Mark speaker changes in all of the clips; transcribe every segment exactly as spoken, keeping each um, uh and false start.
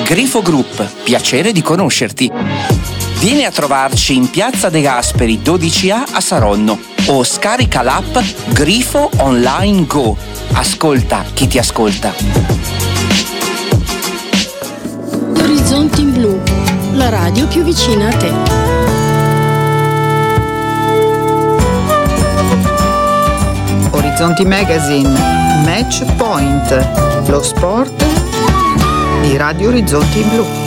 Speaker 1: Grifo Group, piacere di conoscerti. Vieni a trovarci in Piazza De Gasperi dodici A a Saronno o scarica l'app Grifo Online Go. Ascolta chi ti ascolta.
Speaker 2: Orizzonti in Blu, la radio più vicina a te.
Speaker 3: Orizzonti Magazine, Match Point, lo sport di Radio Orizzonti in Blu.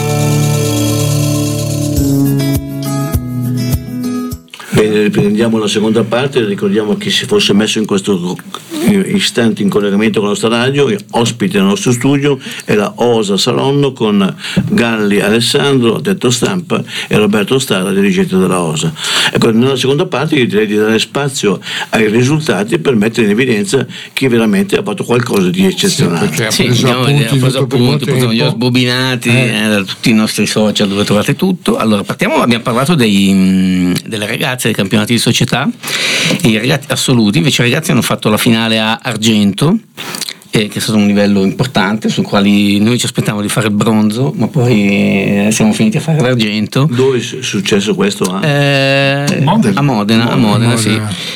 Speaker 4: Bene, riprendiamo la seconda parte. Ricordiamo chi si fosse messo in questo istante in collegamento con la nostra radio, ospite nel nostro studio è la Osa Saronno con Galli Alessandro, detto Stampa, e Roberto Stara, dirigente della Osa. Ecco, nella seconda parte io direi di dare spazio ai risultati per mettere in evidenza chi veramente ha fatto qualcosa di eccezionale.
Speaker 5: Sì, sì, abbiamo preso appunti, li ho sbobinati eh. Eh, da tutti i nostri social dove trovate tutto. Allora partiamo, abbiamo parlato dei, delle ragazze dei campionati di società, i ragazzi assoluti. Invece i ragazzi hanno fatto la finale a argento, eh, che è stato un livello importante, sul quale noi ci aspettavamo di fare il bronzo, ma poi eh, siamo finiti a fare l'argento.
Speaker 4: Dove è successo questo? Ah?
Speaker 5: Eh,
Speaker 6: Modena.
Speaker 5: A Modena, a Modena, sì.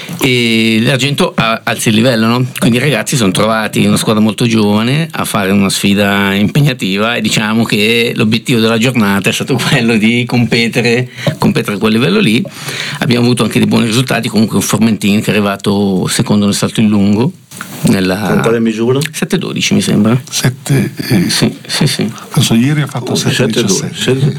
Speaker 5: E l'argento alza il livello, no? Quindi i ragazzi sono trovati, una squadra molto giovane, a fare una sfida impegnativa, e diciamo che l'obiettivo della giornata è stato quello di competere, competere a quel livello lì. Abbiamo avuto anche dei buoni risultati, comunque un Formentin che è arrivato secondo nel salto in lungo. Nella...
Speaker 4: Con quale misura?
Speaker 5: sette dodici mi sembra.
Speaker 6: sette eh,
Speaker 5: sì, sì, sì.
Speaker 6: Penso ieri ha fatto sette diciassette.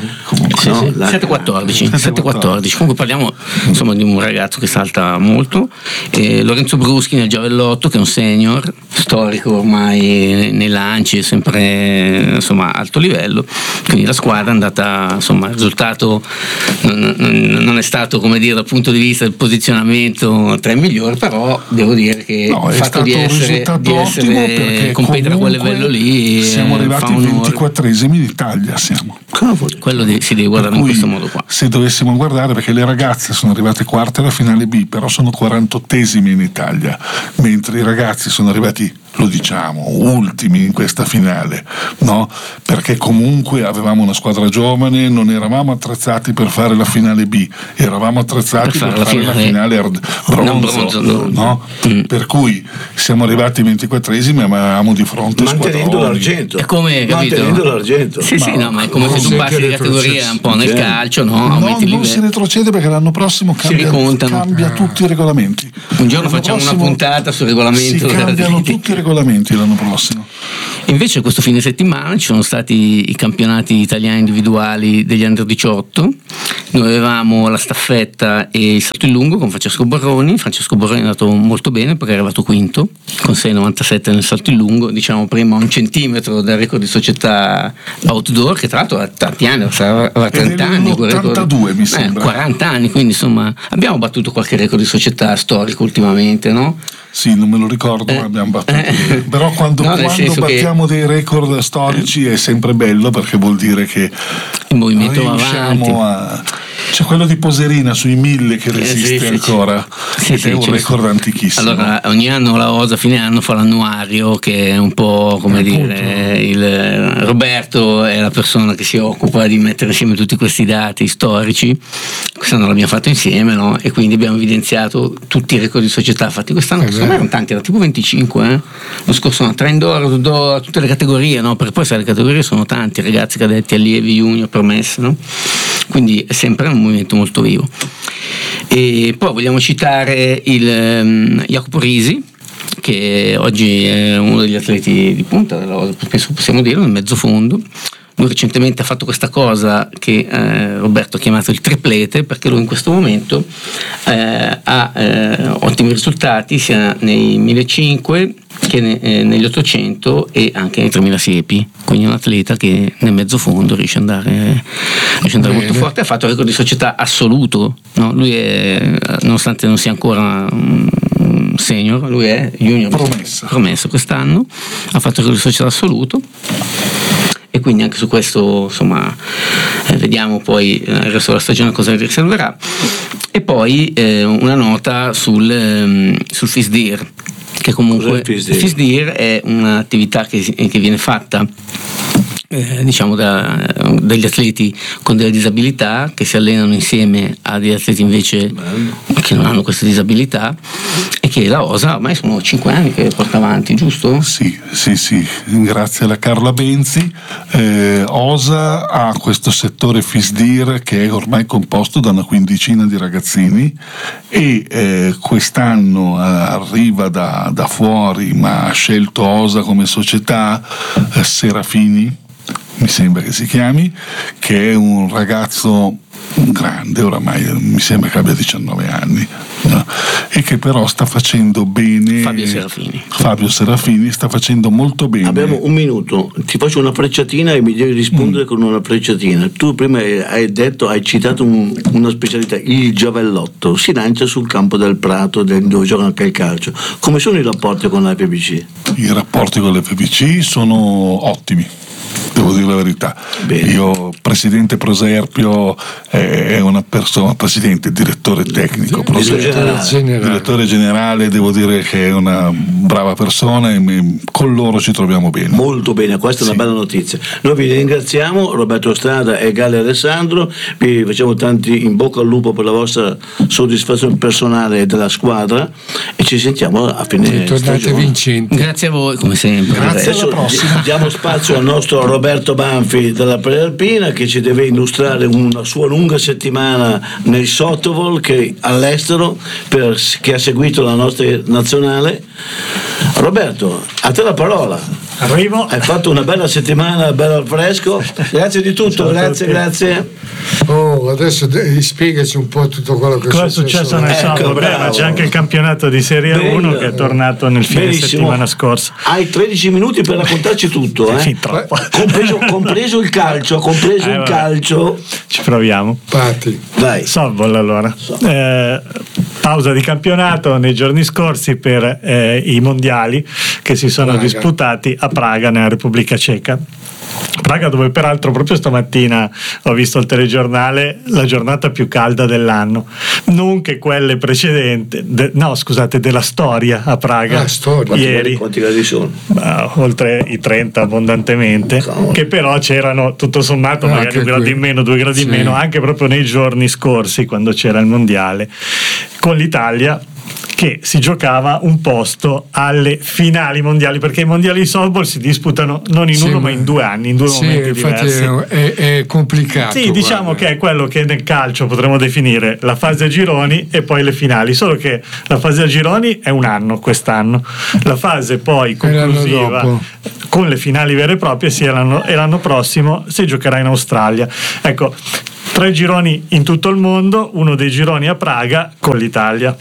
Speaker 5: sette quattordici. sette quattordici. Comunque parliamo insomma di un ragazzo che salta molto. E Lorenzo Bruschi nel giavellotto, che è un senior storico ormai nei lanci, sempre insomma alto livello. Quindi la squadra è andata, insomma, il risultato non, non, non è stato, come dire, dal punto di vista del posizionamento tra i migliori, però devo dire che
Speaker 6: no,
Speaker 5: il fatto di essere, di essere competere a quel livello lì
Speaker 6: siamo arrivati ventiquattresimi in Italia, siamo.
Speaker 4: Cavoli.
Speaker 5: Quello di, si deve guardare in questo modo qua.
Speaker 6: Se dovessimo guardare, perché le ragazze sono arrivate quarte alla finale B, però sono quarantottesimi in Italia, mentre i ragazzi sono arrivati, lo diciamo, ultimi in questa finale, no? Perché comunque avevamo una squadra giovane, non eravamo attrezzati per fare la finale B, eravamo attrezzati per, per fare la finale, la finale bronzo, bronzo, no? no? Mm. Per cui siamo arrivati ventiquattresimi, ma avevamo di fronte
Speaker 4: mantenendo
Speaker 6: squadroni.
Speaker 4: l'argento.
Speaker 5: È come,
Speaker 4: mantenendo l'argento.
Speaker 5: Sì, sì, no, ma è come se tu passi di categoria un po' nel calcio, no?
Speaker 6: No, non livello. Si retrocede perché l'anno prossimo cambia, cambia tutti i regolamenti.
Speaker 5: Un giorno l'anno facciamo una puntata sul regolamento.
Speaker 6: Si cambiano tutti i regolamenti l'anno prossimo.
Speaker 5: Invece questo fine settimana ci sono stati i campionati italiani individuali degli under diciotto. Noi avevamo la staffetta e il salto in lungo con Francesco Borroni. Francesco Borroni è andato molto bene perché è arrivato quinto con sei virgola novantasette nel salto in lungo, diciamo prima un centimetro dal record di società outdoor, che tra l'altro ha tanti anni, aveva trenta anni,
Speaker 6: ottantadue mi sembra,
Speaker 5: eh, quaranta anni, quindi insomma abbiamo battuto qualche record di società storico ultimamente, no?
Speaker 6: Sì, non me lo ricordo, eh, ma abbiamo battuto. Eh, Però quando, no, quando battiamo che... dei record storici è sempre bello, perché vuol dire che
Speaker 5: il movimento va avanti.
Speaker 6: A... C'è quello di Poserina sui mille che resiste eh, sì, ancora,
Speaker 5: sì,
Speaker 6: ed
Speaker 5: sì,
Speaker 6: è un
Speaker 5: sì,
Speaker 6: record antichissimo.
Speaker 5: Allora, ogni anno la Osa a fine anno fa l'annuario, che è un po' come eh, dire il, Roberto è la persona che si occupa di mettere insieme tutti questi dati storici. Quest'anno l'abbiamo fatto insieme, no? E quindi abbiamo evidenziato tutti i record di società fatti quest'anno, che secondo me erano tanti, erano tipo venticinque, eh? Lo scorso anno, tra indoor, outdoor, tutte le categorie, no? Perché poi sai, le categorie sono tanti, ragazzi, cadetti, allievi, junior, promesse, no? Quindi è sempre un movimento molto vivo. E poi vogliamo citare il um, Jacopo Risi, che oggi è uno degli atleti di punta della Osa, penso possiamo dirlo, nel mezzo fondo. Lui recentemente ha fatto questa cosa che eh, Roberto ha chiamato il triplete, perché lui in questo momento eh, ha eh, ottimi risultati sia nei millecinquecento che ne, eh, negli ottocento e anche nei tremila siepi. Quindi è un atleta che nel mezzo fondo riesce ad andare, riesce ad andare molto forte. Ha fatto il record di società assoluto, no? Lui è, nonostante non sia ancora un senior, lui è junior
Speaker 6: promesso,
Speaker 5: promesso quest'anno, ha fatto il record di società assoluto. E quindi anche su questo insomma eh, vediamo poi il resto della stagione cosa riserverà. E poi eh, una nota sul, ehm, sul FISDIR, che comunque il FISDIR? FISDIR è un'attività che, che viene fatta eh, diciamo da, degli atleti con delle disabilità che si allenano insieme a degli atleti invece Bello. che non hanno queste disabilità, e che la O S A ormai sono cinque anni che porta avanti, giusto?
Speaker 6: Sì, sì, sì, grazie alla Carla Benzi. eh, O S A ha questo settore FISDIR che è ormai composto da una quindicina di ragazzini, e eh, quest'anno arriva da, da fuori, ma ha scelto O S A come società, eh, Serafini mi sembra che si chiami, che è un ragazzo grande, oramai mi sembra che abbia diciannove anni, no? E che però sta facendo bene.
Speaker 5: Fabio Serafini.
Speaker 6: Fabio Serafini sta facendo molto bene.
Speaker 4: Abbiamo un minuto, ti faccio una frecciatina e mi devi rispondere mm. con una frecciatina. Tu prima hai detto, hai citato un, una specialità, il giavellotto, si lancia sul campo del Prato dove gioca anche il calcio. Come sono i rapporti con l'F B C?
Speaker 6: I rapporti con l'F B C sono ottimi, devo dire la verità. Bene. Io, presidente Proserpio, è una persona, presidente, direttore tecnico,
Speaker 4: direttore generale.
Speaker 6: direttore generale, devo dire che è una brava persona e con loro ci troviamo bene.
Speaker 4: Molto bene, questa è una sì. bella notizia. Noi vi ringraziamo, Roberto Strada e Gale Alessandro, vi facciamo tanti in bocca al lupo per la vostra soddisfazione personale e della squadra, e ci sentiamo a fine stagione.
Speaker 7: Vincenti.
Speaker 5: Grazie a voi come sempre.
Speaker 6: Grazie, alla prossima.
Speaker 4: Diamo spazio al nostro Roberto Banfi della Prealpina, che ci deve illustrare una sua lunga settimana nel softball che all'estero, per, che ha seguito la nostra nazionale. Roberto, a te la parola.
Speaker 8: Arrivo.
Speaker 4: Hai fatto una bella settimana, bello al fresco. Grazie di tutto, Ciao grazie, grazie.
Speaker 7: Oh, adesso de- spiegaci un po' tutto quello che
Speaker 8: Cosa è successo nel
Speaker 4: ecco,
Speaker 8: softball. Ma c'è anche il campionato di Serie Bello. uno che è tornato nel fine Benissimo. settimana scorsa.
Speaker 4: Hai tredici minuti per raccontarci tutto, eh?
Speaker 8: Sì, troppo.
Speaker 4: Compreso, compreso il calcio, compreso eh, il calcio.
Speaker 8: Ci proviamo.
Speaker 7: Patti.
Speaker 4: Dai.
Speaker 8: Softball allora. Eh, pausa di campionato nei giorni scorsi per eh, i mondiali che si sono Praga. disputati a Praga, nella Repubblica Ceca. Praga, dove peraltro proprio stamattina ho visto il telegiornale, la giornata più calda dell'anno, non che quelle precedenti, de, no scusate, della storia a Praga.
Speaker 7: Ah, storia.
Speaker 8: Ieri.
Speaker 4: Quanti gradi sono?
Speaker 8: Uh, oltre i trenta abbondantemente, Cavolo. Che però c'erano tutto sommato ah, magari un grado in meno, due gradi sì. in meno, anche proprio nei giorni scorsi quando c'era il mondiale, con l'Italia che si giocava un posto alle finali mondiali, perché i mondiali di softball si disputano non in sì, uno ma in due anni, in due
Speaker 7: sì,
Speaker 8: momenti
Speaker 7: infatti
Speaker 8: diversi.
Speaker 7: È, è complicato.
Speaker 8: Sì, diciamo guarda. Che è quello che nel calcio potremmo definire la fase a gironi e poi le finali, solo che la fase a gironi è un anno quest'anno, la fase poi conclusiva con le finali vere e proprie sì, l'anno, e l'anno prossimo si giocherà in Australia. Ecco, tre gironi in tutto il mondo, uno dei gironi a Praga con l'Italia.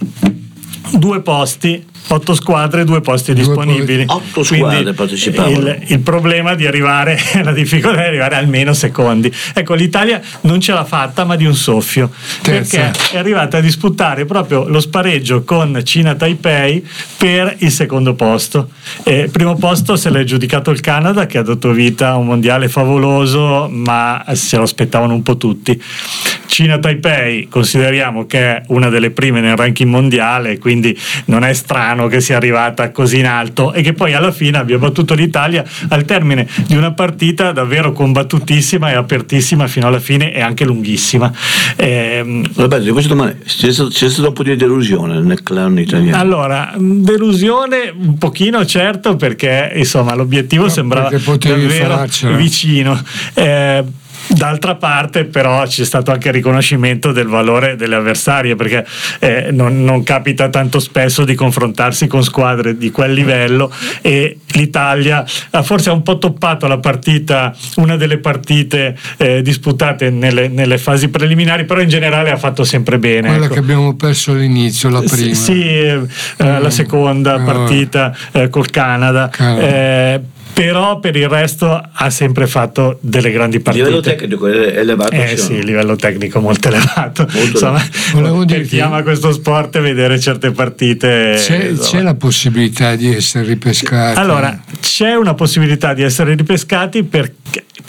Speaker 8: Due posti, otto squadre, due posti due disponibili.
Speaker 4: Otto squadre partecipavano.
Speaker 8: Il, il problema di arrivare, la difficoltà di arrivare almeno secondi. Ecco, l'Italia non ce l'ha fatta, ma di un soffio. Terza. Perché è arrivata a disputare proprio lo spareggio con Cina Taipei per il secondo posto. Eh, primo posto se l'è giudicato il Canada, che ha dato vita a un mondiale favoloso, ma se lo aspettavano un po' tutti. Cina Taipei consideriamo che è una delle prime nel ranking mondiale, quindi non è strano che sia arrivata così in alto, e che poi alla fine abbia battuto l'Italia al termine di una partita davvero combattutissima e apertissima fino alla fine, e anche lunghissima. Ehm,
Speaker 4: Roberto, di questa domanda c'è stato, c'è stato un po' di delusione nel clan italiano?
Speaker 8: Allora, delusione un pochino, certo, perché insomma l'obiettivo no, sembrava davvero farcela. vicino. Eh, D'altra parte però c'è stato anche il riconoscimento del valore delle avversarie, perché eh, non, non capita tanto spesso di confrontarsi con squadre di quel livello, e l'Italia ha forse un po' toppato la partita, una delle partite eh, disputate nelle, nelle fasi preliminari, però in generale ha fatto sempre bene.
Speaker 7: Quella
Speaker 8: ecco.
Speaker 7: che abbiamo perso all'inizio, la prima.
Speaker 8: Sì, eh, mm. la seconda oh. partita eh, col Canada. Eh, però per il resto ha sempre fatto delle grandi partite.
Speaker 4: Il livello tecnico è elevato.
Speaker 8: Eh sì, il livello tecnico molto elevato. Molto insomma,
Speaker 7: elevato.
Speaker 8: Per chi ama questo sport, vedere certe partite.
Speaker 7: C'è, c'è la possibilità di essere ripescati?
Speaker 8: Allora, c'è una possibilità di essere ripescati perché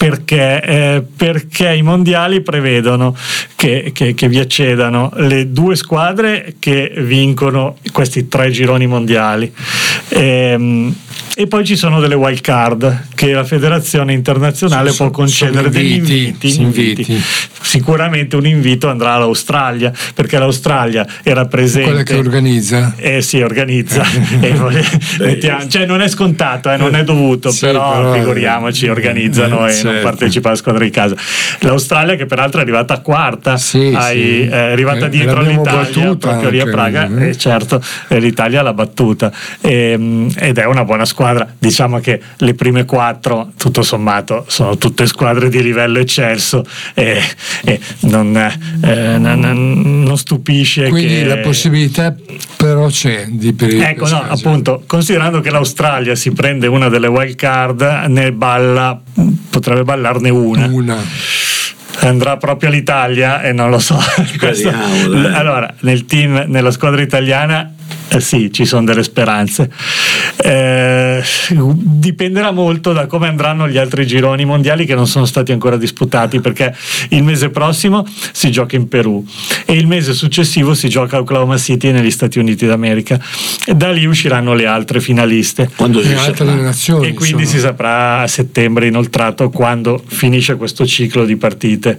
Speaker 8: perché, eh, perché i mondiali prevedono che, che, che vi accedano le due squadre che vincono questi tre gironi mondiali. Ehm, E poi ci sono delle wild card che la federazione internazionale sono, può concedere degli inviti, inviti. Sicuramente un invito andrà all'Australia, perché l'Australia era presente.
Speaker 9: Quella che organizza?
Speaker 8: Eh sì, organizza. e mettiamo, cioè non è scontato, eh, non è dovuto, sì, però, però figuriamoci, organizzano eh, e certo. non partecipa alla squadra di casa. L'Australia, che peraltro è arrivata quarta, sì, ai, sì. è arrivata eh, dietro all'Italia, proprio lì a Praga, e eh, certo, l'Italia l'ha battuta. E, ed è una buona squadra. Diciamo che le prime quattro tutto sommato sono tutte squadre di livello eccelso e, e non, eh, non, non stupisce.
Speaker 9: Quindi
Speaker 8: che...
Speaker 9: la possibilità però c'è di per
Speaker 8: ecco no, appunto, considerando che l'Australia si prende una delle wild card, ne balla, potrebbe ballarne una
Speaker 9: una
Speaker 8: andrà proprio all'Italia e non lo so. Questo, allora nel team, nella squadra italiana eh sì, ci sono delle speranze. Eh, dipenderà molto da come andranno gli altri gironi mondiali che non sono stati ancora disputati, perché il mese prossimo si gioca in Perù e il mese successivo si gioca a Oklahoma City negli Stati Uniti d'America, e da lì usciranno le altre finaliste.
Speaker 9: Quando si altre nazioni,
Speaker 8: e quindi sono... si saprà a settembre inoltrato quando finisce questo ciclo di partite.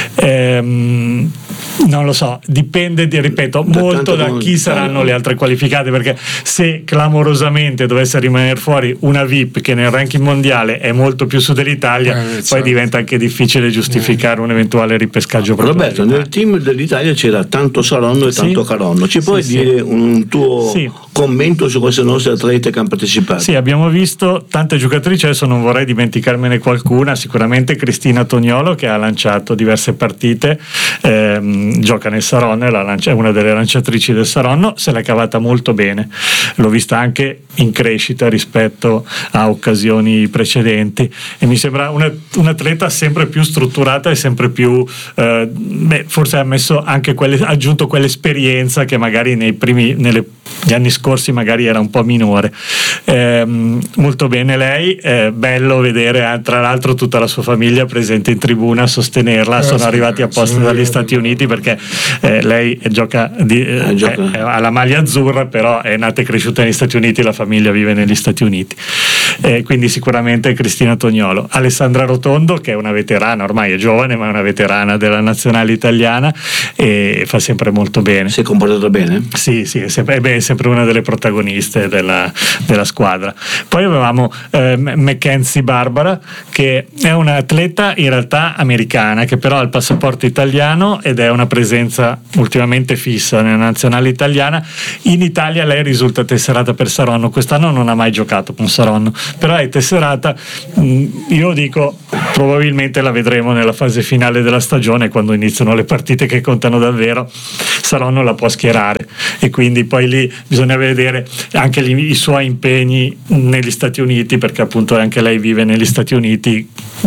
Speaker 8: Ehm, non lo so, dipende, di, ripeto, da molto da chi saranno le altre qualificate, perché se clamorosamente dovesse rimanere fuori una V I P che nel ranking mondiale è molto più su dell'Italia, eh, poi certo. diventa anche difficile giustificare eh. un eventuale ripescaggio.
Speaker 4: Roberto, nel team dell'Italia c'era tanto Saronno e sì? tanto Caronno, ci puoi sì, dire sì. un tuo sì. commento su queste nostre atlete che hanno partecipato?
Speaker 8: Sì, abbiamo visto tante giocatrici, adesso non vorrei dimenticarmene qualcuna, sicuramente Cristina Toniolo, che ha lanciato diverse partite, ehm, gioca nel Saronno, è una delle lanciatrici del Saronno, se l'è cavata molto bene, l'ho vista anche in crescita rispetto a occasioni precedenti, e mi sembra una, un'atleta sempre più strutturata e sempre più eh, beh, forse ha messo anche quelle, ha aggiunto quell'esperienza che magari nei primi nelle, gli anni scorsi magari era un po' minore. Eh, molto bene lei, eh, bello vedere eh, tra l'altro tutta la sua famiglia presente in tribuna a sostenerla, eh, sono sì, arrivati apposta sì, dagli Stati Uniti perché eh, lei gioca, di, eh, gioca. Eh, ha la maglia azzurra, però è nata e cresciuta negli Stati Uniti, la famiglia vive negli Stati Uniti, eh, quindi sicuramente Cristina Toniolo. Alessandra Rotondo, che è una veterana, ormai è giovane ma è una veterana della nazionale italiana e fa sempre molto bene.
Speaker 4: Si è comportata bene?
Speaker 8: Sì, sì, è sempre, è sempre una delle protagoniste della, della squadra. Poi avevamo eh, Mackenzie Barbara, che è un'atleta in realtà americana, che però ha il passaporto italiano ed è una presenza ultimamente fissa nella nazionale italiana. In Italia lei risulta tesserata per Saronno, quest'anno non ha mai giocato con Saronno, però è tesserata. Io dico probabilmente la vedremo nella fase finale della stagione, quando iniziano le partite che contano davvero. Saronno la può schierare e quindi poi lì bisogna vedere anche gli, i suoi impegni negli Stati Uniti, perché appunto anche lei vive negli Stati Uniti.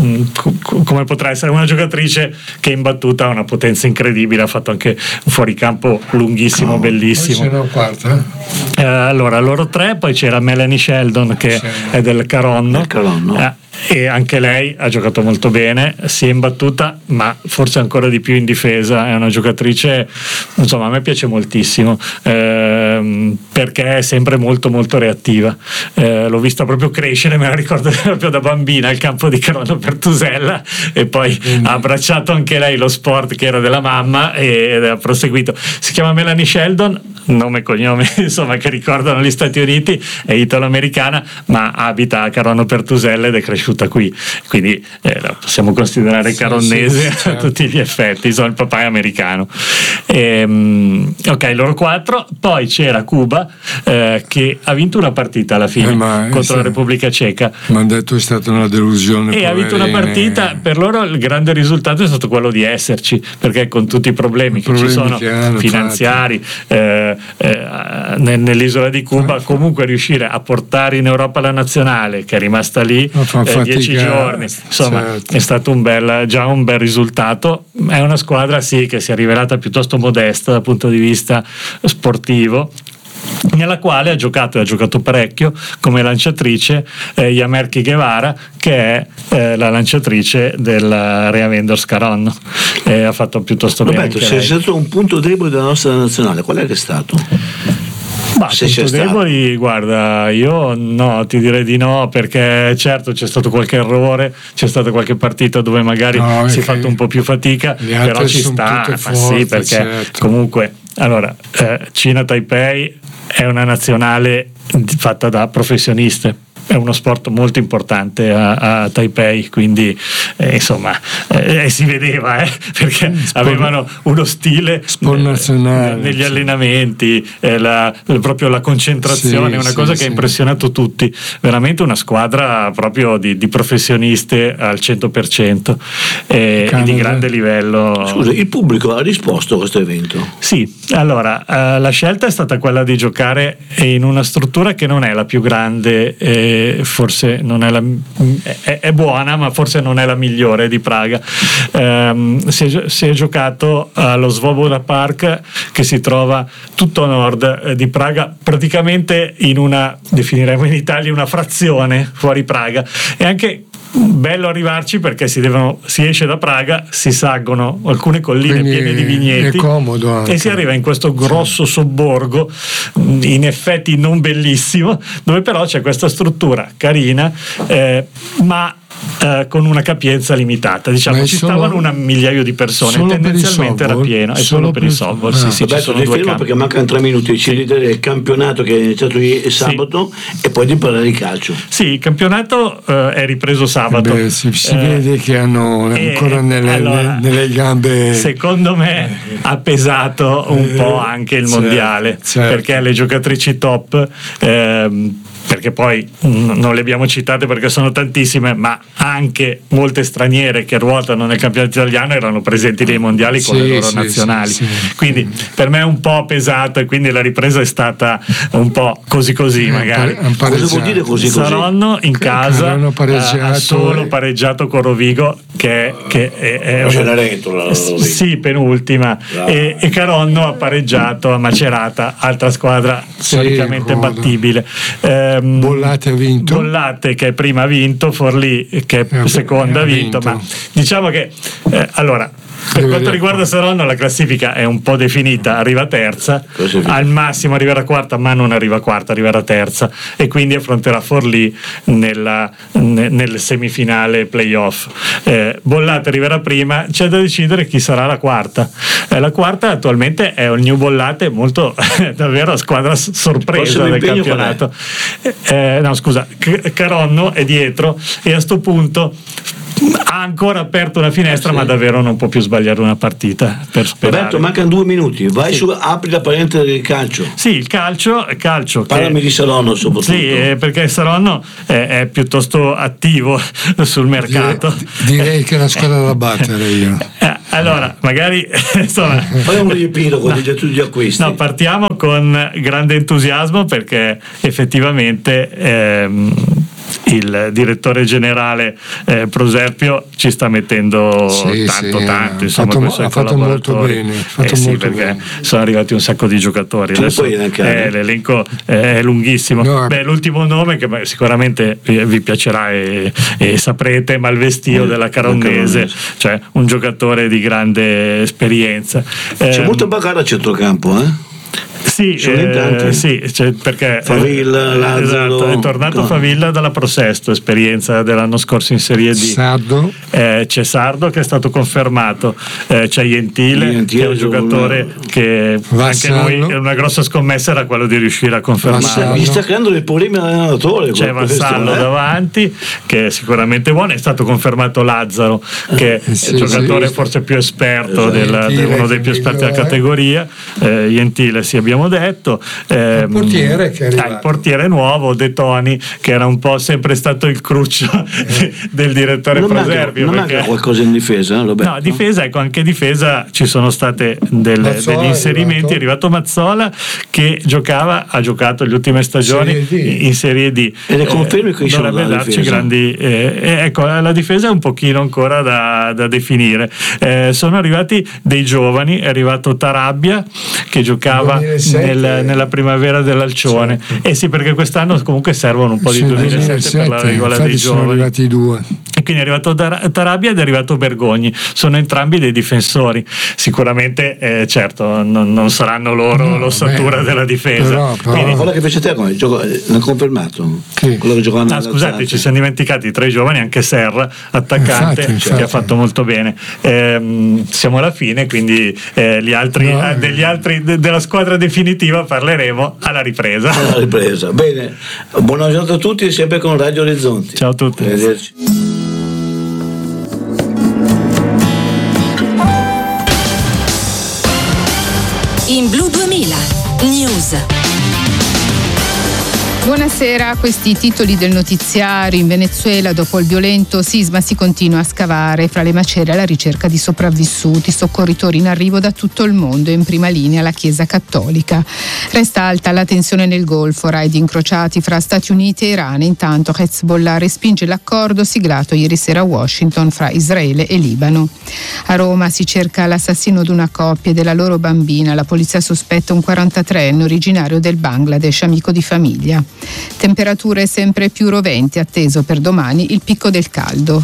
Speaker 8: Come potrà essere una giocatrice che in battuta ha una potenza incredibile, ha fatto anche un fuoricampo lunghissimo, oh, bellissimo.
Speaker 9: Poi c'era un quarto,
Speaker 8: eh, allora loro tre, poi c'era Melanie Sheldon che sì. è del Caronno,
Speaker 4: del Caronno.
Speaker 8: Eh, e anche lei ha giocato molto bene sia in battuta ma forse ancora di più in difesa. È una giocatrice, insomma, a me piace moltissimo ehm, perché è sempre molto molto reattiva. Eh, l'ho vista proprio crescere, me la ricordo proprio da bambina al campo di Caronno Pertusella, e poi mm. ha abbracciato anche lei lo sport che era della mamma ed ha proseguito. Si chiama Melanie Sheldon, nome e cognome insomma che ricordano gli Stati Uniti, è italo-americana ma abita a Caronno Pertusella ed è cresciuta qui, quindi eh, la possiamo considerare sì, caronnese sì, certo. a tutti gli effetti, insomma il papà è americano. E, ok, loro quattro. Poi c'era Cuba eh, che ha vinto una partita alla fine eh, contro sì. la Repubblica Ceca,
Speaker 9: mi hanno detto è stata una delusione
Speaker 8: e poverine. Ha vinto una partita, per loro il grande risultato è stato quello di esserci, perché con tutti i problemi I che problemi ci sono che hanno, finanziari eh, eh, nell'isola di Cuba, comunque riuscire a portare in Europa la nazionale che è rimasta lì eh, dieci giorni, insomma certo. è stato un bel, già un bel risultato. È una squadra sì che si è rivelata piuttosto modesta dal punto di vista sportivo, nella quale ha giocato e ha giocato parecchio come lanciatrice eh, Yamerki Guevara, che è eh, la lanciatrice del Rea Vendors Caronno, e ha fatto piuttosto bene.
Speaker 4: Roberto, se è stato un punto debole della nostra nazionale, qual è che è stato?
Speaker 8: Ma punto deboli, guarda, io no, ti direi di no, perché certo c'è stato qualche errore, c'è stata qualche partita dove magari
Speaker 9: no,
Speaker 8: si è fatto un po' più fatica, però ci sta, ma
Speaker 9: forti,
Speaker 8: sì, perché
Speaker 9: certo.
Speaker 8: Comunque, allora, eh, Cina Taipei è una nazionale fatta da professioniste. È uno sport molto importante a, a Taipei, quindi eh, insomma eh, si vedeva eh, perché sport, avevano uno stile
Speaker 9: sport nazionale,
Speaker 8: negli
Speaker 9: sì.
Speaker 8: allenamenti, eh, la, proprio la concentrazione,
Speaker 9: sì,
Speaker 8: una
Speaker 9: sì,
Speaker 8: cosa che
Speaker 9: sì.
Speaker 8: ha impressionato tutti, veramente una squadra proprio di, di professioniste al cento per cento e eh, di grande livello.
Speaker 4: Scusa, il pubblico ha risposto a questo evento?
Speaker 8: Sì, allora eh, la scelta è stata quella di giocare in una struttura che non è la più grande, eh, forse non è la è, è buona, ma forse non è la migliore di Praga. Um, si, è, si è giocato allo Svoboda Park, che si trova tutto a nord di Praga, praticamente in una, definiremo in Italia, una frazione fuori Praga. E anche bello arrivarci perché si, devono, si esce da Praga, si salgono alcune colline
Speaker 9: quindi
Speaker 8: piene di vigneti,
Speaker 9: è comodo anche.
Speaker 8: E si arriva in questo grosso sobborgo, in effetti non bellissimo, dove però c'è questa struttura carina, eh, ma Uh, con una capienza limitata, diciamo ci solo, stavano un migliaio di persone, tendenzialmente era pieno, è solo, solo per i softball. Sì, sì,
Speaker 4: Vabbè,
Speaker 8: ci sono due campi.
Speaker 4: Perché mancano tre minuti, ci sì. il campionato che è iniziato ieri sabato, sì. E poi di parlare di calcio.
Speaker 8: Sì, il campionato uh, è ripreso sabato.
Speaker 9: Beh, si, si
Speaker 8: eh,
Speaker 9: vede che hanno ancora nelle,
Speaker 8: allora,
Speaker 9: nelle gambe.
Speaker 8: Secondo me ha pesato un eh, po' anche il
Speaker 9: certo,
Speaker 8: mondiale,
Speaker 9: certo.
Speaker 8: Perché le giocatrici top ehm, perché poi non le abbiamo citate perché sono tantissime, ma anche molte straniere che ruotano nel campionato italiano erano presenti nei mondiali con sì, le loro
Speaker 9: sì,
Speaker 8: nazionali,
Speaker 9: sì, sì.
Speaker 8: Quindi per me è un po' pesato e quindi la ripresa è stata un po' così così magari.
Speaker 4: Cosa vuol dire così così?
Speaker 8: Saronno in casa
Speaker 9: ha
Speaker 8: solo pareggiato con Rovigo, che, che è, è
Speaker 4: una,
Speaker 8: sì, penultima, no. e, e Caronno ha pareggiato a Macerata, altra squadra
Speaker 9: sì,
Speaker 8: storicamente
Speaker 9: godo.
Speaker 8: battibile. Eh,
Speaker 9: Bollate ha vinto.
Speaker 8: Bollate che prima ha vinto, Forlì che eh, seconda ha vinto, vinto, ma diciamo che eh, allora per quanto riguarda Saronno la classifica è un po' definita, arriva terza, al massimo arriverà quarta, ma non arriva quarta, arriverà terza e quindi affronterà Forlì nella, ne, nel semifinale playoff. Eh, Bollate arriverà prima, c'è da decidere chi sarà la quarta. Eh, la quarta attualmente è il New Bollate, molto davvero squadra sorpresa del campionato. Eh, no scusa, Caronno è dietro e a sto punto ha ancora aperto una finestra, sì. Ma davvero non può più sbagliare una partita per sperare.
Speaker 4: Roberto, mancano due minuti, vai sì. su, apri la parentesi del calcio.
Speaker 8: Sì, il calcio, calcio
Speaker 4: parlami
Speaker 8: che,
Speaker 4: di Saronno soprattutto.
Speaker 8: Sì, eh, perché Saronno è, è piuttosto attivo sul mercato.
Speaker 9: Direi, direi che è la squadra da battere io.
Speaker 8: Eh, allora, magari insomma,
Speaker 4: fai un riepilogo no, di tutti gli acquisti.
Speaker 8: No, partiamo con grande entusiasmo perché effettivamente ehm, il direttore generale eh, Proserpio ci sta mettendo sì, tanto sì, tanto insomma,
Speaker 9: fatto, ha fatto molto bene, fatto
Speaker 8: eh sì,
Speaker 9: molto
Speaker 8: perché
Speaker 9: bene.
Speaker 8: Sono arrivati un sacco di giocatori. Adesso, eh, l'elenco è lunghissimo. No, Beh, l'ultimo nome che sicuramente vi piacerà e, e saprete, Malvestio eh, della Caronnese, cioè un giocatore di grande esperienza.
Speaker 4: C'è eh, molta bagarra a centrocampo, eh?
Speaker 8: Sì, eh, sì, cioè perché
Speaker 4: Favilla,
Speaker 8: eh,
Speaker 4: Lazzaro,
Speaker 8: esatto, è tornato no. Favilla dalla Prosesto, esperienza dell'anno scorso in Serie D.
Speaker 9: Sardo.
Speaker 8: Eh, c'è Sardo che è stato confermato, eh, c'è Ientile, Ientile che è un giocatore una... che Vassallo. Anche lui una grossa scommessa era quello di riuscire a confermare.
Speaker 4: Mi sta creando dei problemi all'allenatore.
Speaker 8: C'è Vassallo eh? davanti che è sicuramente buono, è stato confermato Lazzaro che eh, sì, è il giocatore sì, forse più esperto, esatto. del, del, uno dei più esperti della categoria. eh, Ientile sì abbiamo detto, eh,
Speaker 7: il portiere che è
Speaker 8: ah, il portiere nuovo De Toni, che era un po' sempre stato il cruccio del direttore
Speaker 4: non
Speaker 8: Proserpio.
Speaker 4: Non
Speaker 8: perché...
Speaker 4: manca qualcosa in difesa, Roberto?
Speaker 8: No, difesa, ecco, anche difesa ci sono state delle,
Speaker 7: Mazzola,
Speaker 8: degli inserimenti. È arrivato Mazzola che giocava, ha giocato le ultime stagioni Serie in Serie D
Speaker 4: e le confermi che
Speaker 8: eh, dovrebbe darci grandi eh, eh, ecco, la difesa è un pochino ancora da, da definire. Eh, sono arrivati dei giovani, è arrivato Tarabbia che giocava arriva nel, nella primavera dell'Alcione. Sì. Eh sì, perché quest'anno comunque servono un po' di sì, duemilasette per la regola dei giovani.
Speaker 9: Sono arrivati due.
Speaker 8: E quindi è arrivato Tarabia ed è arrivato Bergogni, sono entrambi dei difensori. Sicuramente, eh, certo, non, non saranno loro no, l'ossatura beh, della difesa.
Speaker 4: Però, però... Quindi... quello che fece te come gioco, l'ha confermato? Sì. Quello che giocava
Speaker 8: ah, scusate, ci siamo dimenticati tra i giovani anche Serra, attaccante, infatti, infatti. che ha fatto molto bene. Eh, siamo alla fine, quindi eh, gli altri, no, eh, degli altri de- della squadra definitiva parleremo alla ripresa.
Speaker 4: Alla ripresa. Bene, buona giornata a tutti, sempre con Radio Orizzonti.
Speaker 8: Ciao a tutti.
Speaker 4: Arrivederci.
Speaker 10: In Blu duemila News.
Speaker 11: Buonasera, questi i titoli del notiziario. In Venezuela, dopo il violento sisma, si continua a scavare fra le macerie alla ricerca di sopravvissuti. Soccorritori in arrivo da tutto il mondo e in prima linea la Chiesa Cattolica. Resta alta la tensione nel Golfo, raid incrociati fra Stati Uniti e Iran. Intanto Hezbollah respinge l'accordo siglato ieri sera a Washington fra Israele e Libano. A Roma si cerca l'assassino di una coppia e della loro bambina. La polizia sospetta un quarantatreenne originario del Bangladesh, amico di famiglia. Temperature sempre più roventi, atteso per domani il picco del caldo.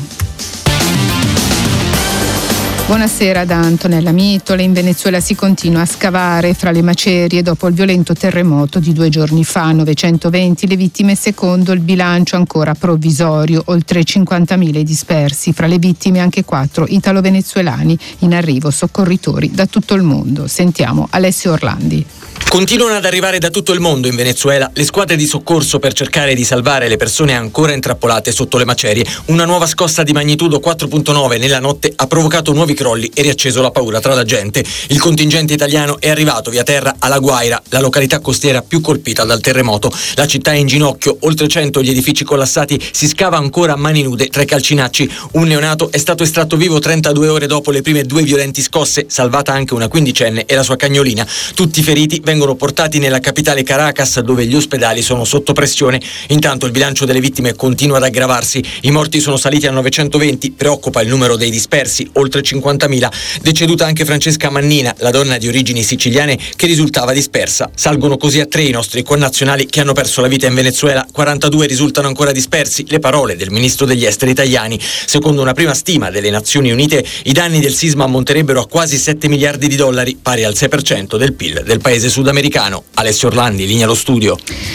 Speaker 11: Buonasera da Antonella Mitola. In Venezuela si continua a scavare fra le macerie dopo il violento terremoto di due giorni fa. novecentoventi le vittime secondo il bilancio ancora provvisorio, oltre cinquantamila i dispersi. Fra le vittime anche quattro italo-venezuelani, in arrivo soccorritori da tutto il mondo. Sentiamo Alessio Orlandi.
Speaker 12: Continuano ad arrivare da tutto il mondo in Venezuela le squadre di soccorso per cercare di salvare le persone ancora intrappolate sotto le macerie. Una nuova scossa di magnitudo quattro virgola nove nella notte ha provocato nuovi crolli e riacceso la paura tra la gente. Il contingente italiano è arrivato via terra a La Guaira, la località costiera più colpita dal terremoto. La città è in ginocchio, oltre cento gli edifici collassati, si scava ancora a mani nude tra i calcinacci. Un neonato è stato estratto vivo trentadue ore dopo le prime due violenti scosse, salvata anche una quindicenne e la sua cagnolina. Tutti i feriti vengono portati nella capitale Caracas, dove gli ospedali sono sotto pressione. Intanto il bilancio delle vittime continua ad aggravarsi. I morti sono saliti a novecentoventi, preoccupa il numero dei dispersi, oltre cinquantamila. Deceduta anche Francesca Mannina, la donna di origini siciliane che risultava dispersa. Salgono così a tre i nostri connazionali che hanno perso la vita in Venezuela. quarantadue risultano ancora dispersi. Le parole del ministro degli esteri Tajani. Secondo una prima stima delle Nazioni Unite, i danni del sisma ammonterebbero a quasi sette miliardi di dollari, pari al sei per cento del P I L del paese sudamericano. Alessio Orlandi, linea allo studio.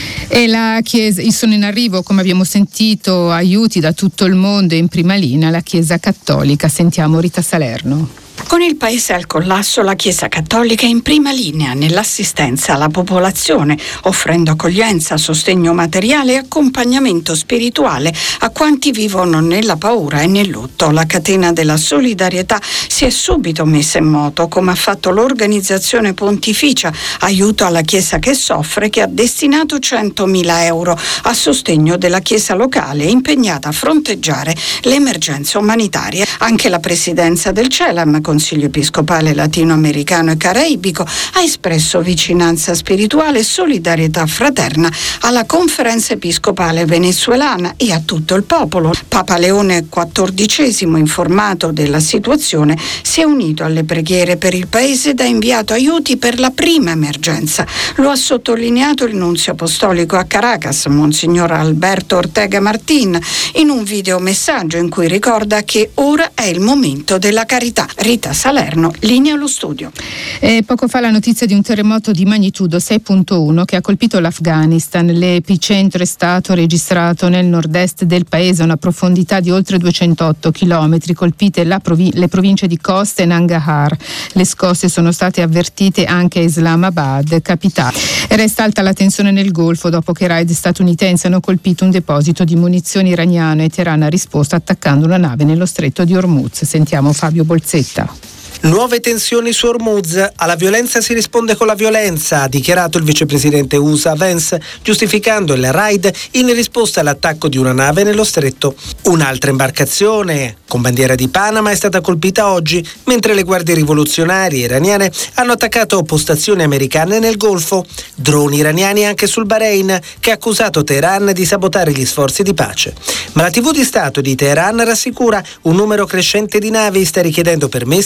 Speaker 11: E la Chiesa, sono in arrivo, come abbiamo sentito, aiuti da tutto il mondo e in prima linea la Chiesa Cattolica. Sentiamo Rita Salerno.
Speaker 13: Con il paese al collasso, la Chiesa Cattolica è in prima linea nell'assistenza alla popolazione, offrendo accoglienza, sostegno materiale e accompagnamento spirituale a quanti vivono nella paura e nel lutto. La catena della solidarietà si è subito messa in moto, come ha fatto l'organizzazione pontificia Aiuto alla Chiesa che soffre, che ha destinato centomila euro a sostegno della Chiesa locale impegnata a fronteggiare le emergenze umanitarie. Anche la presidenza del CELAM, Consiglio Episcopale Latinoamericano e Caraibico, ha espresso vicinanza spirituale e solidarietà fraterna alla Conferenza Episcopale Venezuelana e a tutto il popolo. Papa Leone quattordicesimo, informato della situazione, si è unito alle preghiere per il paese ed ha inviato aiuti per la prima emergenza. Lo ha sottolineato il nunzio apostolico a Caracas, Monsignor Alberto Ortega Martín, in un videomessaggio in cui ricorda che ora è il momento della carità. Rita Salerno, linea allo studio.
Speaker 11: E poco fa la notizia di un terremoto di magnitudo sei virgola uno che ha colpito l'Afghanistan. L'epicentro è stato registrato nel nord-est del paese, a una profondità di oltre duecentotto chilometri, colpite la provi- le province di Khost e Nangarhar. Le scosse sono state avvertite anche a Islamabad, capitale. E resta alta la tensione nel Golfo dopo che raid statunitensi hanno colpito un deposito di munizioni iraniano e Teheran ha risposto attaccando una nave nello stretto di Hormuz. Sentiamo Fabio Bolzetta.
Speaker 14: Nuove tensioni su Hormuz. Alla violenza si risponde con la violenza, ha dichiarato il vicepresidente U S A Vance, giustificando il raid in risposta all'attacco di una nave nello stretto. Un'altra imbarcazione con bandiera di Panama è stata colpita oggi, mentre le guardie rivoluzionarie iraniane hanno attaccato postazioni americane nel Golfo. Droni iraniani anche sul Bahrain, che ha accusato Teheran di sabotare gli sforzi di pace. Ma la tivù di Stato di Teheran rassicura: un numero crescente di navi sta richiedendo permessi per attraversare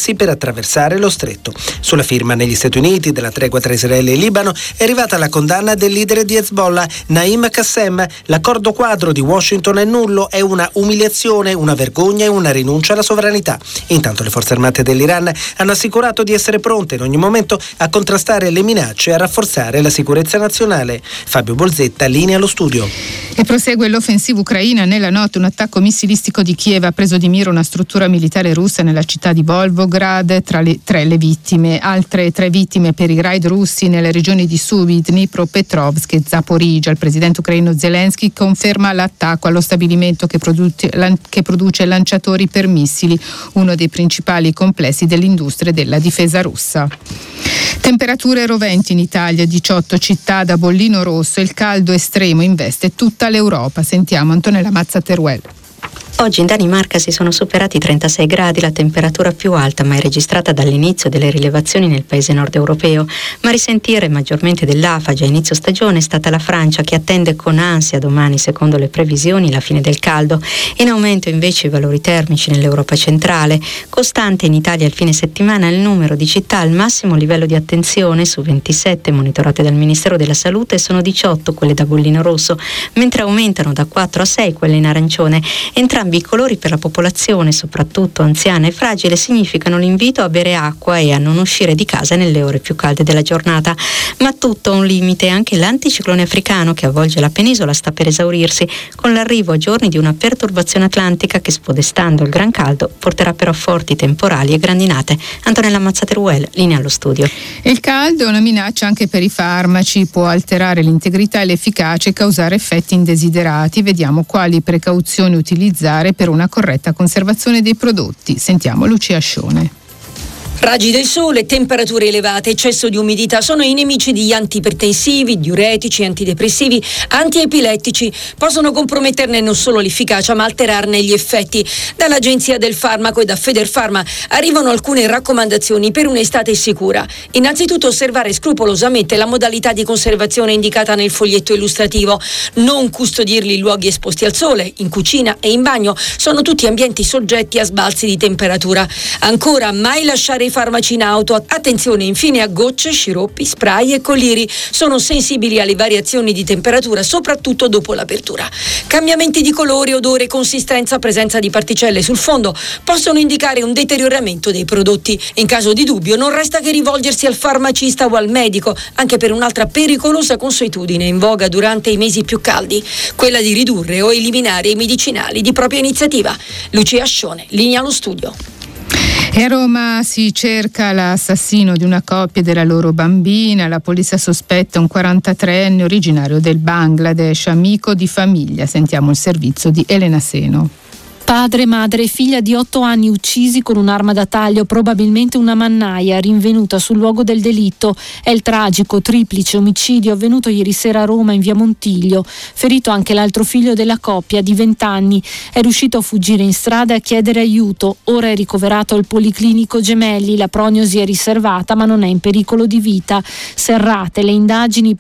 Speaker 14: attraversare lo stretto. Sulla firma negli Stati Uniti della tregua tra Israele e Libano è arrivata la condanna del leader di Hezbollah, Naim Qassem. L'accordo quadro di Washington è nullo, è una umiliazione, una vergogna e una rinuncia alla sovranità. Intanto le forze armate dell'Iran hanno assicurato di essere pronte in ogni momento a contrastare le minacce e a rafforzare la sicurezza nazionale. Fabio Bolzetta, linea allo studio.
Speaker 11: E prosegue l'offensiva ucraina. Nella notte un attacco missilistico di Kiev ha preso di mira una struttura militare russa nella città di Volgograd. Tra le tre le vittime, altre tre vittime per i raid russi nelle regioni di Sumy, Dnipropetrovsk e Zaporizhzhia. Il presidente ucraino Zelensky conferma l'attacco allo stabilimento che produce, che produce lanciatori per missili, uno dei principali complessi dell'industria della difesa russa. Temperature roventi in Italia, diciotto città da bollino rosso, il caldo estremo investe tutta l'Europa. Sentiamo Antonella Mazzateruel.
Speaker 15: Oggi in Danimarca si sono superati i trentasei gradi, la temperatura più alta mai registrata dall'inizio delle rilevazioni nel paese nord europeo, ma a risentire maggiormente dell'afagia a inizio stagione è stata la Francia, che attende con ansia domani, secondo le previsioni, la fine del caldo. In aumento invece i valori termici nell'Europa centrale. Costante in Italia il fine settimana il numero di città al massimo livello di attenzione. Su ventisette monitorate dal Ministero della Salute sono diciotto quelle da bollino rosso, mentre aumentano da quattro a sei quelle in arancione. Entrambi i colori per la popolazione, soprattutto anziana e fragile, significano l'invito a bere acqua e a non uscire di casa nelle ore più calde della giornata. Ma tutto ha un limite. Anche l'anticiclone africano che avvolge la penisola sta per esaurirsi, con l'arrivo a giorni di una perturbazione atlantica che, spodestando il gran caldo, porterà però forti temporali e grandinate. Antonella Mazzateruel, linea allo studio.
Speaker 11: Il caldo è una minaccia anche per i farmaci, può alterare l'integrità e l'efficacia e causare effetti indesiderati. Vediamo quali precauzioni utilizzare per una corretta conservazione dei prodotti. Sentiamo Lucia Ascione.
Speaker 16: Raggi del sole, temperature elevate, eccesso di umidità sono i nemici di antiipertensivi, diuretici, antidepressivi, antiepilettici. Possono comprometterne non solo l'efficacia ma alterarne gli effetti. Dall'Agenzia del Farmaco e da Federfarma arrivano alcune raccomandazioni per un'estate sicura. Innanzitutto osservare scrupolosamente la modalità di conservazione indicata nel foglietto illustrativo. Non custodirli in luoghi esposti al sole, in cucina e in bagno. Sono tutti ambienti soggetti a sbalzi di temperatura. Ancora, mai lasciare i farmaci in auto. Attenzione infine a gocce, sciroppi, spray e coliri. Sono sensibili alle variazioni di temperatura, soprattutto dopo l'apertura. Cambiamenti di colore, odore, consistenza, presenza di particelle sul fondo possono indicare un deterioramento dei prodotti. In caso di dubbio non resta che rivolgersi al farmacista o al medico, anche per un'altra pericolosa consuetudine in voga durante i mesi più caldi, quella di ridurre o eliminare i medicinali di propria iniziativa. Lucia Ascione, linea allo studio.
Speaker 11: E a Roma si cerca l'assassino di una coppia e della loro bambina. La polizia sospetta un quarantatreenne originario del Bangladesh, amico di famiglia. Sentiamo il servizio di Elena Seno.
Speaker 17: Padre, madre e figlia di otto anni uccisi con un'arma da taglio, probabilmente una mannaia, rinvenuta sul luogo del delitto. È il tragico triplice omicidio avvenuto ieri sera a Roma in via Montiglio. Ferito anche l'altro figlio della coppia di venti anni. È riuscito a fuggire in strada e a chiedere aiuto. Ora è ricoverato al Policlinico Gemelli. La prognosi è riservata ma non è in pericolo di vita. Serrate le indagini